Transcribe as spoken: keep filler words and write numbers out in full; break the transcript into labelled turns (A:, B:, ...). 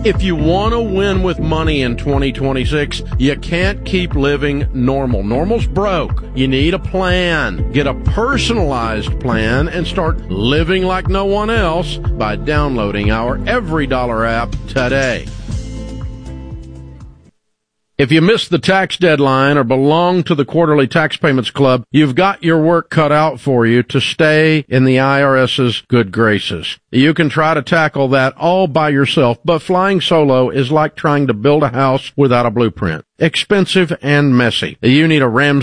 A: If you want to win with money in twenty twenty-six, you can't keep living normal. Normal's broke. You need a plan. Get a personalized plan and start living like no one else by downloading our Every Dollar app today. If you missed the tax deadline or belong to the Quarterly Tax Payments Club, you've got your work cut out for you to stay in the IRS's good graces. You can try to tackle that all by yourself, but flying solo is like trying to build a house without a blueprint. Expensive and messy. You need a Ramsey